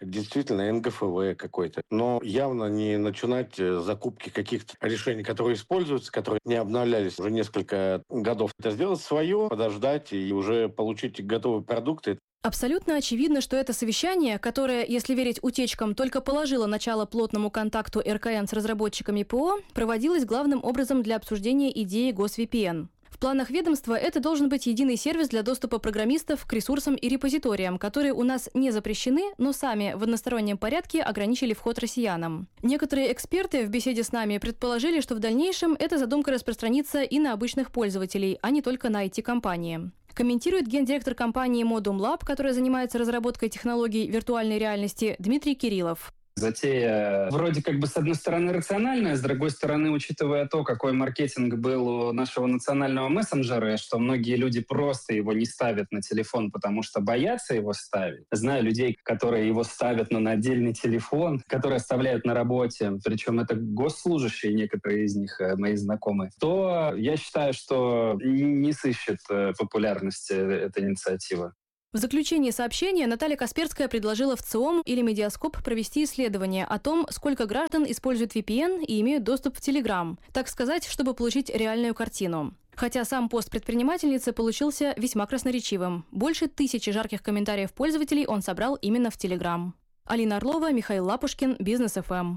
действительно НГФВ какой-то. Но явно не начинать закупки каких-то решений, которые используются, которые не обновлялись уже несколько годов. Это сделать свое, подождать и уже получить готовые продукты. Абсолютно очевидно, что это совещание, которое, если верить утечкам, только положило начало плотному контакту РКН с разработчиками ПО, проводилось главным образом для обсуждения идеи GosVPN. В планах ведомства это должен быть единый сервис для доступа программистов к ресурсам и репозиториям, которые у нас не запрещены, но сами в одностороннем порядке ограничили вход россиянам. Некоторые эксперты в беседе с нами предположили, что в дальнейшем эта задумка распространится и на обычных пользователей, а не только на IT-компании. Комментирует гендиректор компании Modum Lab, которая занимается разработкой технологий виртуальной реальности, Дмитрий Кириллов. Затея вроде как бы с одной стороны рациональная, с другой стороны, учитывая то, какой маркетинг был у нашего национального мессенджера, что многие люди просто его не ставят на телефон, потому что боятся его ставить. Знаю людей, которые его ставят на отдельный телефон, которые оставляют на работе, причем это госслужащие, некоторые из них мои знакомые, то я считаю, что не сыщет популярности эта инициатива. В заключении сообщения Наталья Касперская предложила в ЦИОМ или Медиаскоп провести исследование о том, сколько граждан используют VPN и имеют доступ в Telegram, так сказать, чтобы получить реальную картину. Хотя сам пост предпринимательницы получился весьма красноречивым. Больше 1000 жарких комментариев пользователей он собрал именно в Telegram. Алина Орлова, Михаил Лапушкин, Бизнес ФМ.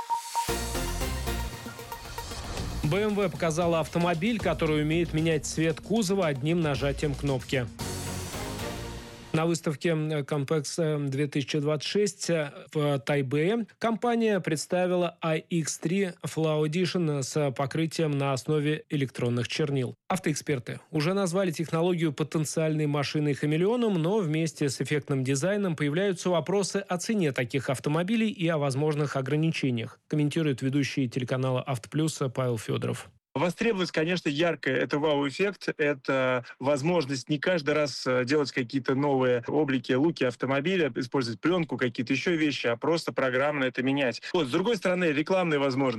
BMW показала автомобиль, который умеет менять цвет кузова одним нажатием кнопки. На выставке Compex 2026 в Тайбэе компания представила iX3 Flow Edition с покрытием на основе электронных чернил. Автоэксперты уже назвали технологию потенциальной машиной-хамелеоном, но вместе с эффектным дизайном появляются вопросы о цене таких автомобилей и о возможных ограничениях, комментирует ведущий телеканала «Автоплюс» Павел Федоров. Востребованность, конечно, яркая. Это вау-эффект, это возможность не каждый раз делать какие-то новые облики, луки автомобиля, использовать пленку, какие-то еще вещи, а просто программно это менять. Вот, с другой стороны, рекламные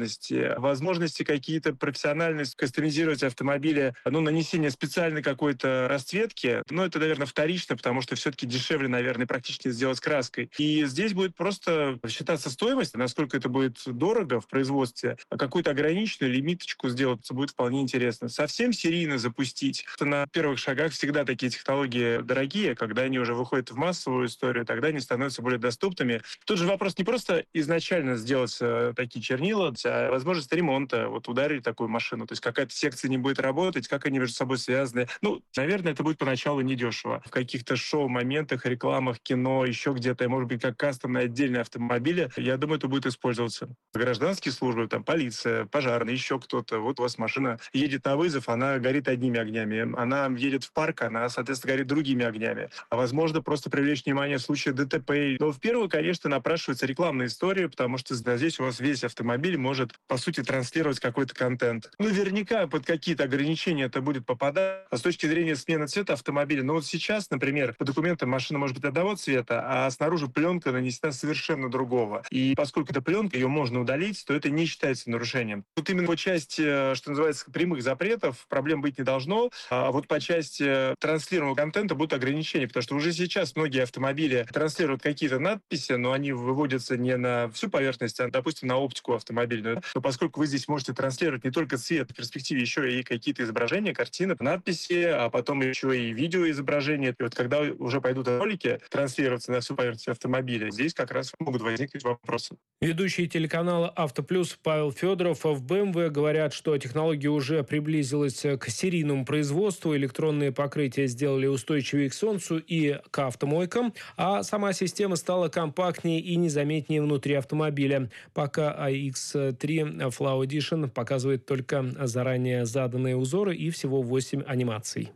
возможности какие-то профессиональные, кастомизировать автомобили, нанесение специальной какой-то расцветки, это, наверное, вторично, потому что все-таки дешевле, наверное, практичнее сделать краской. И здесь будет просто считаться стоимость, насколько это будет дорого в производстве, а какую-то ограниченную лимиточку сделать будет вполне интересно. Совсем серийно запустить. На первых шагах всегда такие технологии дорогие, когда они уже выходят в массовую историю, тогда они становятся более доступными. Тут же вопрос не просто изначально сделать такие чернила, а возможность ремонта, ударить такую машину. То есть какая-то секция не будет работать, как они между собой связаны. Наверное, это будет поначалу недешево. В каких-то шоу-моментах, рекламах, кино, еще где-то, может быть, как кастомные отдельные автомобили, я думаю, это будет использоваться. Гражданские службы, полиция, пожарные, еще кто-то. У вас машина едет на вызов, она горит одними огнями. Она едет в парк, она, соответственно, горит другими огнями. А возможно, просто привлечь внимание в случае ДТП. Но в первую, конечно, напрашивается рекламная история, потому что здесь у вас весь автомобиль может, по сути, транслировать какой-то контент. Наверняка под какие-то ограничения это будет попадать. А с точки зрения смены цвета автомобиля, сейчас, например, по документам машина может быть одного цвета, а снаружи пленка нанесена совершенно другого. И поскольку эта пленка, ее можно удалить, то это не считается нарушением. Именно по части, что называется, прямых запретов проблем быть не должно. А по части транслируемого контента будут ограничения, потому что уже сейчас многие автомобили транслируют какие-то надписи, но они выводятся не на всю поверхность, а, допустим, на оптику автомобильную. Но поскольку вы здесь можете транслировать не только цвет, в перспективе еще и какие-то изображения, картины, надписи, а потом еще и видеоизображения. И когда уже пойдут ролики транслироваться на всю поверхность автомобиля, здесь как раз могут возникнуть вопросы. Ведущий телеканала «Автоплюс» Павел Федоров. В BMW говорят, что технология уже приблизилась к серийному производству. Электронные покрытия сделали устойчивее к солнцу и к автомойкам, а сама система стала компактнее и незаметнее внутри автомобиля. Пока iX3 Flow Edition показывает только заранее заданные узоры и всего 8 анимаций.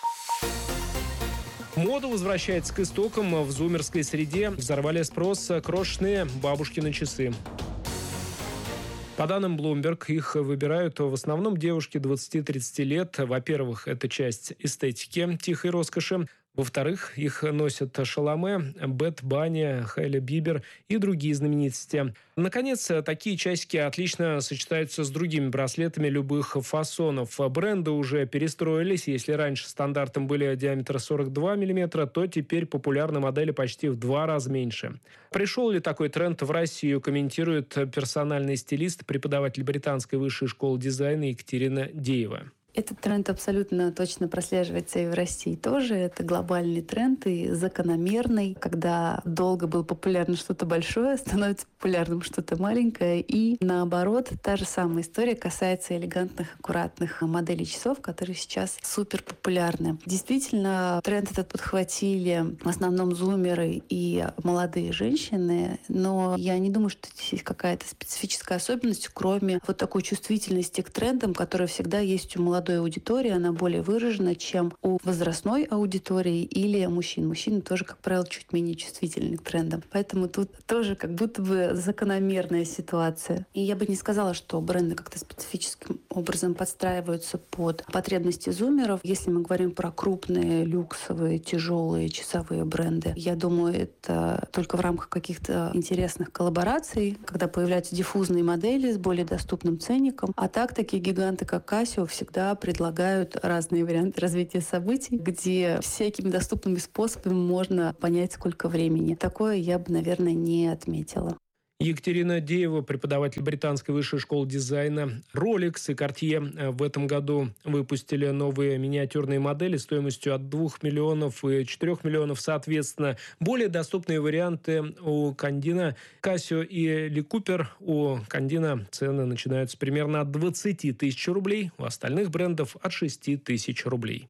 Мода возвращается к истокам. В зумерской среде взорвали спрос крошечные бабушкины часы. По данным Bloomberg, их выбирают в основном девушки 20-30 лет. Во-первых, это часть эстетики, тихой роскоши. Во-вторых, их носят Шаломе, Бэд Банни, Хайли Бибер и другие знаменитости. Наконец, такие часики отлично сочетаются с другими браслетами любых фасонов. Бренды уже перестроились. Если раньше стандартом были диаметр 42 мм, то теперь популярны модели почти в 2 раза меньше. Пришел ли такой тренд в Россию, комментирует персональный стилист, преподаватель британской высшей школы дизайна Екатерина Деева. Этот тренд абсолютно точно прослеживается и в России тоже. Это глобальный тренд и закономерный. Когда долго было популярно что-то большое, становится популярным что-то маленькое. И наоборот, та же самая история касается элегантных, аккуратных моделей часов, которые сейчас супер популярны. Действительно, тренд этот подхватили в основном зумеры и молодые женщины. Но я не думаю, что здесь есть какая-то специфическая особенность, кроме вот такой чувствительности к трендам, которая всегда есть у молодой аудитории, она более выражена, чем у возрастной аудитории или мужчин. Мужчины тоже, как правило, чуть менее чувствительны к трендам. Поэтому тут тоже как будто бы закономерная ситуация. И я бы не сказала, что бренды как-то специфическим образом подстраиваются под потребности зумеров. Если мы говорим про крупные, люксовые, тяжелые часовые бренды, я думаю, это только в рамках каких-то интересных коллабораций, когда появляются диффузные модели с более доступным ценником. А так, такие гиганты, как Casio, всегда предлагают разные варианты развития событий, где всякими доступными способами можно понять, сколько времени. Такое я бы, наверное, не отметила. Екатерина Деева, преподаватель британской высшей школы дизайна. Rolex и Cartier в этом году выпустили новые миниатюрные модели стоимостью от 2 миллионов и 4 миллионов соответственно. Более доступные варианты у Кандина, Casio и Ли Купер. У Кандина цены начинаются примерно от 20 тысяч рублей, у остальных брендов от 6 тысяч рублей.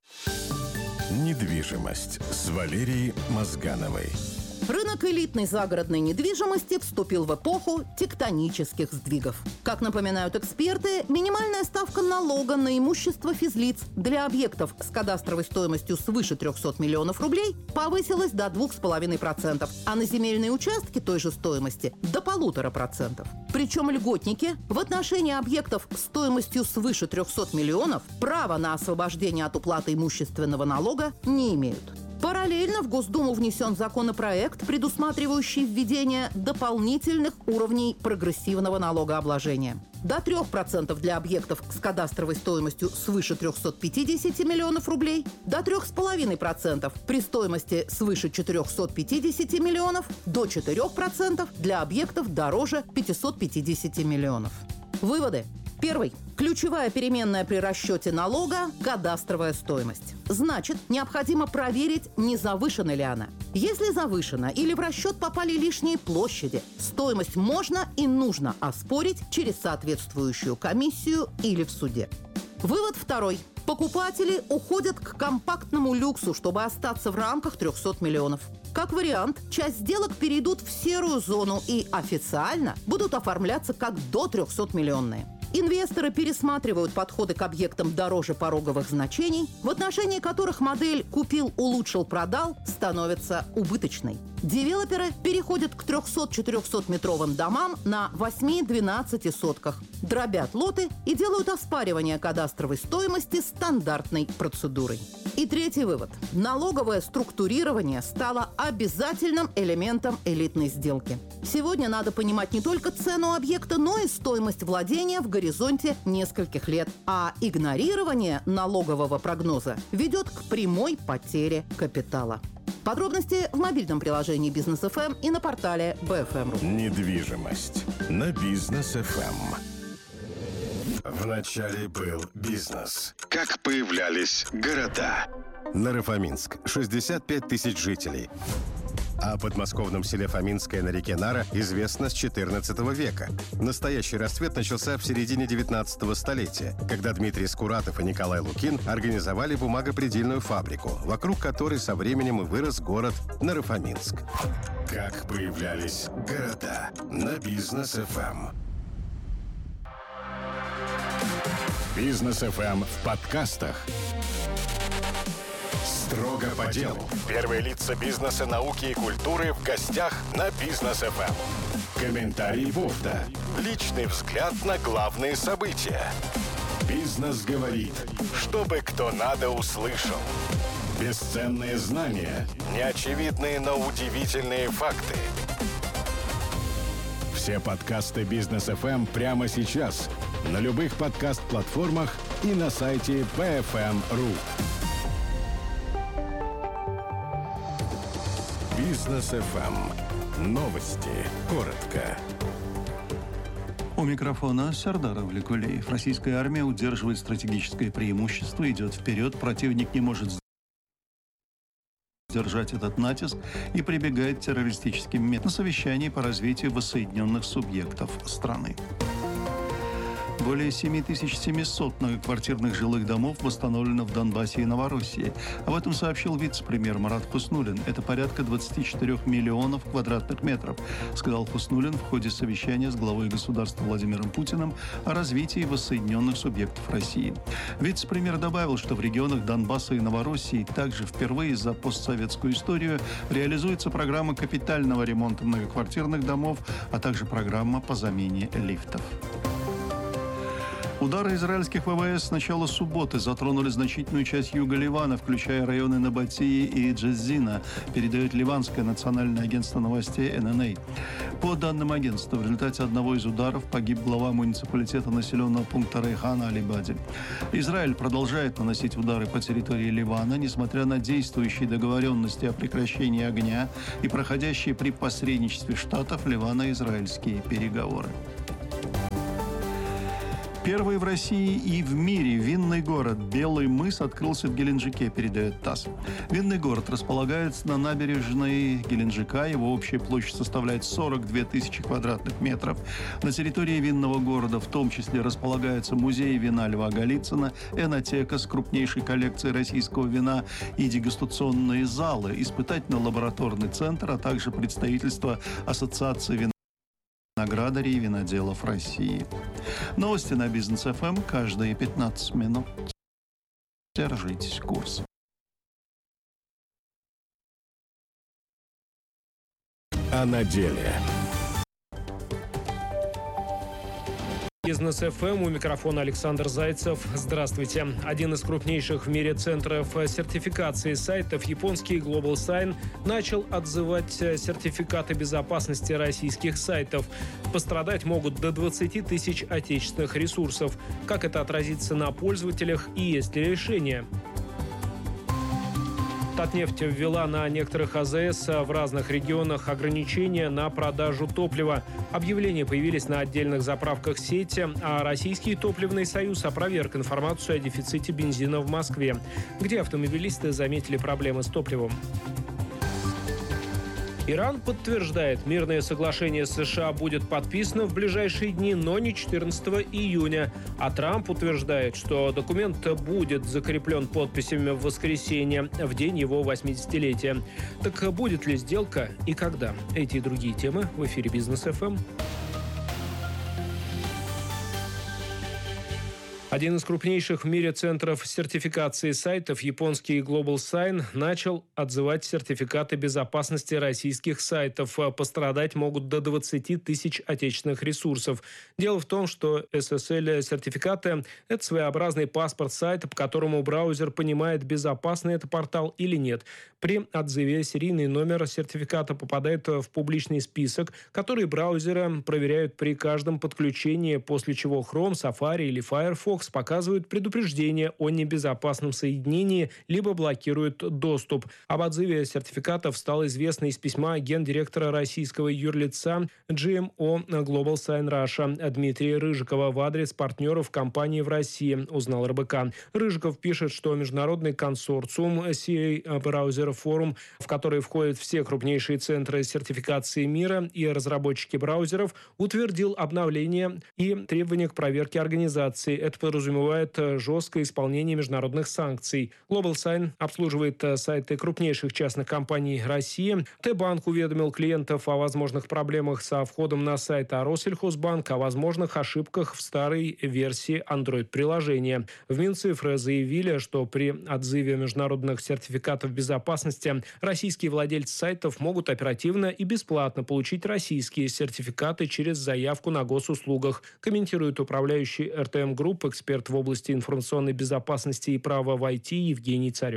Недвижимость с Валерией Мозгановой. Рынок элитной загородной недвижимости вступил в эпоху тектонических сдвигов. Как напоминают эксперты, минимальная ставка налога на имущество физлиц для объектов с кадастровой стоимостью свыше 300 миллионов рублей повысилась до 2,5%, а на земельные участки той же стоимости до 1,5%. Причем льготники в отношении объектов стоимостью свыше 300 миллионов права на освобождение от уплаты имущественного налога не имеют. Параллельно в Госдуму внесен законопроект, предусматривающий введение дополнительных уровней прогрессивного налогообложения. До 3% для объектов с кадастровой стоимостью свыше 350 миллионов рублей, до 3,5% при стоимости свыше 450 миллионов, до 4% для объектов дороже 550 миллионов. Выводы. Первый. Ключевая переменная при расчете налога – кадастровая стоимость. Значит, необходимо проверить, не завышена ли она. Если завышена или в расчет попали лишние площади, стоимость можно и нужно оспорить через соответствующую комиссию или в суде. Вывод второй. Покупатели уходят к компактному люксу, чтобы остаться в рамках 300 миллионов. Как вариант, часть сделок перейдут в серую зону и официально будут оформляться как до 300-миллионные. Инвесторы пересматривают подходы к объектам дороже пороговых значений, в отношении которых модель «купил, улучшил, продал» становится убыточной. Девелоперы переходят к 300-400-метровым домам на 8-12 сотках, дробят лоты и делают оспаривание кадастровой стоимости стандартной процедурой. И третий вывод. Налоговое структурирование стало обязательным элементом элитной сделки. Сегодня надо понимать не только цену объекта, но и стоимость владения в горизонте нескольких лет. А игнорирование налогового прогноза ведет к прямой потере капитала. Подробности в мобильном приложении Бизнес ФМ и на портале BFM.ru. Недвижимость на Бизнес ФМ. В начале был бизнес. Как появлялись города. Наро-Фоминск. 65 тысяч жителей. О подмосковном селе Фоминское на реке Нара известно с XIV века. Настоящий расцвет начался в середине 19 столетия, когда Дмитрий Скуратов и Николай Лукин организовали бумагопредельную фабрику, вокруг которой со временем и вырос город Наро-Фоминск. Как появлялись города на Бизнес ФМ. Бизнес ФМ в подкастах. Строго по делу. Первые лица бизнеса, науки и культуры в гостях на Бизнес ФМ. Комментарий Вовда. Личный взгляд на главные события. Бизнес говорит, чтобы кто надо услышал. Бесценные знания. Неочевидные, но удивительные факты. Все подкасты Бизнес ФМ прямо сейчас. На любых подкаст-платформах и на сайте BFM.ru. Бизнес ФМ. Новости. Коротко. У микрофона Сардар Авликулеев. Российская армия удерживает стратегическое преимущество, идет вперед. Противник не может сдержать этот натиск и прибегает к террористическим методам. На совещании по развитию воссоединенных субъектов страны. Более 7700 многоквартирных жилых домов восстановлено в Донбассе и Новороссии. Об этом сообщил вице-премьер Марат Хуснуллин. Это порядка 24 миллионов квадратных метров, сказал Хуснуллин в ходе совещания с главой государства Владимиром Путиным о развитии воссоединенных субъектов России. Вице-премьер добавил, что в регионах Донбасса и Новороссии также впервые за постсоветскую историю реализуется программа капитального ремонта многоквартирных домов, а также программа по замене лифтов. Удары израильских ВВС с начала субботы затронули значительную часть юга Ливана, включая районы Набатии и Джеззина, передает ливанское национальное агентство новостей ННА. По данным агентства, в результате одного из ударов погиб глава муниципалитета населенного пункта Рейхан Алибади. Израиль продолжает наносить удары по территории Ливана, несмотря на действующие договоренности о прекращении огня и проходящие при посредничестве штатов ливано-израильские переговоры. Первый в России и в мире винный город Белый мыс открылся в Геленджике, передает ТАСС. Винный город располагается на набережной Геленджика. Его общая площадь составляет 42 тысячи квадратных метров. На территории винного города в том числе располагаются музей вина Льва Голицына, энотека с крупнейшей коллекцией российского вина и дегустационные залы, испытательно-лабораторный центр, а также представительство Ассоциации виноградарей и виноделов России. Новости на Бизнес ФМ каждые 15 минут. Держитесь в курсе. А на деле. Бизнес ФМ, у микрофона Александр Зайцев. Здравствуйте. Один из крупнейших в мире центров сертификации сайтов, японский Global Sign, начал отзывать сертификаты безопасности российских сайтов. Пострадать могут до 20 тысяч отечественных ресурсов. Как это отразится на пользователях и есть ли решение? Татнефть ввела на некоторых АЗС в разных регионах ограничения на продажу топлива. Объявления появились на отдельных заправках сети, а Российский топливный союз опроверг информацию о дефиците бензина в Москве, где автомобилисты заметили проблемы с топливом. Иран подтверждает, мирное соглашение с США будет подписано в ближайшие дни, но не 14 июня. А Трамп утверждает, что документ будет закреплен подписями в воскресенье, в день его 80-летия. Так будет ли сделка и когда? Эти и другие темы в эфире Бизнес ФМ. Один из крупнейших в мире центров сертификации сайтов, японский Global Sign, начал отзывать сертификаты безопасности российских сайтов. Пострадать могут до 20 тысяч отечественных ресурсов. Дело в том, что SSL-сертификаты – это своеобразный паспорт сайта, по которому браузер понимает, безопасный это портал или нет. При отзыве серийный номер сертификата попадает в публичный список, который браузеры проверяют при каждом подключении, после чего Chrome, Safari или Firefox показывают предупреждение о небезопасном соединении, либо блокируют доступ. Об отзыве сертификатов стало известно из письма гендиректора российского юрлица GMO Global Sign Russia Дмитрия Рыжикова в адрес партнеров компании в России, узнал РБК. Рыжиков пишет, что международный консорциум CA Browser Forum, в который входят все крупнейшие центры сертификации мира и разработчики браузеров, утвердил обновление и требования к проверке организации. Это подразумевает жесткое исполнение международных санкций. Global Sign обслуживает сайты крупнейших частных компаний России. Т-банк уведомил клиентов о возможных проблемах со входом на сайт, а Россельхозбанк о возможных ошибках в старой версии Android-приложения. В Минцифры заявили, что при отзыве международных сертификатов безопасности российские владельцы сайтов могут оперативно и бесплатно получить российские сертификаты через заявку на госуслугах, комментирует управляющий РТМ Групп, эксперт в области информационной безопасности и права в IT Евгений Царев.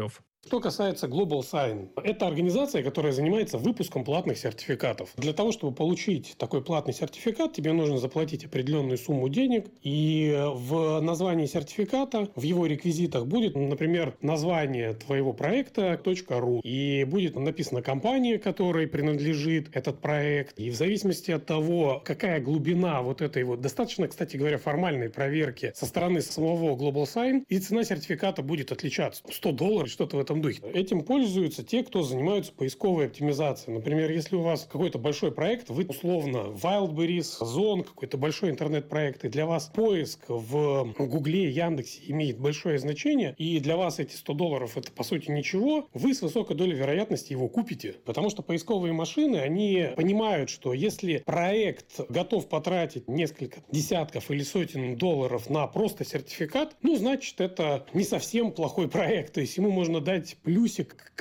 Что касается Global Sign, это организация, которая занимается выпуском платных сертификатов. Для того, чтобы получить такой платный сертификат, тебе нужно заплатить определенную сумму денег, и в названии сертификата, в его реквизитах будет, например, название твоего проекта .ru, и будет написана компания, которой принадлежит этот проект, и в зависимости от того, какая глубина вот этой вот, достаточно, кстати говоря, формальной проверки со стороны самого Global Sign, и цена сертификата будет отличаться. $100, что-то в этом духе. Этим пользуются те, кто занимаются поисковой оптимизацией. Например, если у вас какой-то большой проект, вы условно Wildberries, Озон, какой-то большой интернет-проект, и для вас поиск в Гугле, Яндексе имеет большое значение, и для вас эти $100 это по сути ничего, вы с высокой долей вероятности его купите. Потому что поисковые машины, они понимают, что если проект готов потратить несколько десятков или сотен долларов на просто сертификат, значит, это не совсем плохой проект. То есть ему можно дать плюсик